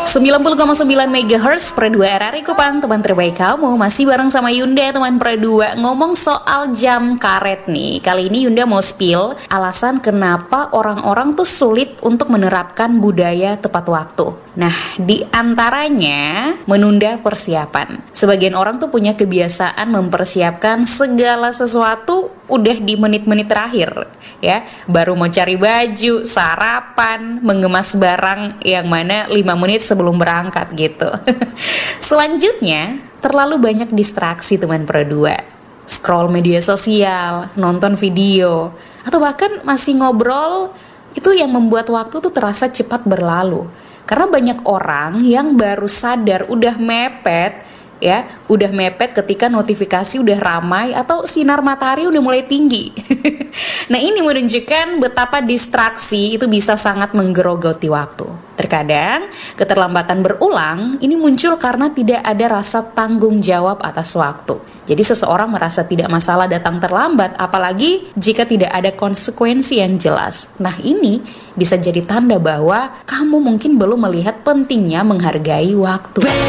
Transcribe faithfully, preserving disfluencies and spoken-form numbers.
sembilan puluh koma sembilan megahertz per dua R R I Kupang, teman terbaik kamu. Masih bareng sama Yunda, teman per dua. Ngomong soal jam karet nih. Kali ini Yunda mau spill alasan kenapa orang-orang tuh sulit untuk menerapkan budaya tepat waktu. Nah, di antaranya menunda persiapan. Sebagian orang tuh punya kebiasaan mempersiapkan segala sesuatu udah di menit-menit terakhir, ya. Baru mau cari baju, sarapan, mengemas barang yang mana lima menit sebelum berangkat gitu. Selanjutnya, terlalu banyak distraksi teman per dua. Scroll media sosial, nonton video, atau bahkan masih ngobrol, itu yang membuat waktu tuh terasa cepat berlalu. Karena banyak orang yang baru sadar udah mepet, ya, udah mepet ketika notifikasi udah ramai atau sinar matahari udah mulai tinggi. Nah, ini menunjukkan betapa distraksi itu bisa sangat menggerogoti waktu. Terkadang keterlambatan berulang ini muncul karena tidak ada rasa tanggung jawab atas waktu. Jadi seseorang merasa tidak masalah datang terlambat, apalagi jika tidak ada konsekuensi yang jelas. Nah, ini bisa jadi tanda bahwa kamu mungkin belum melihat pentingnya menghargai waktu.